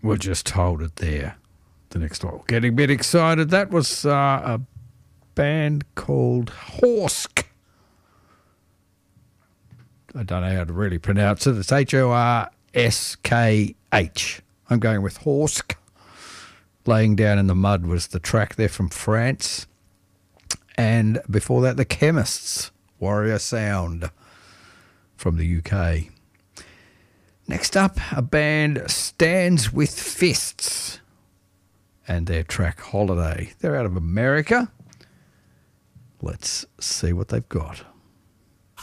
we'll just hold it there. The next one. Getting a bit excited. That was a band called Horsk. I don't know how to really pronounce it. It's Horskh. I'm going with Horsk. Laying Down in the Mud was the track there from France. And before that, The Chemists, Warrior Sound from the UK. Next up, a band, Stands with Fists, and their track Holiday. They're out of America. Let's see what they've got.